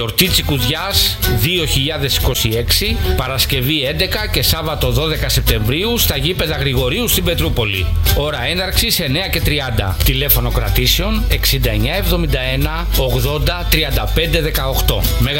Γιορτή Τσικουδιάς 2026, Παρασκευή 11 και Σάββατο 12 Σεπτεμβρίου στα γήπεδα Γρηγορίου στην Πετρούπολη. Ώρα έναρξης 9:30. Τηλέφωνο κρατήσεων 6971 80 35 18.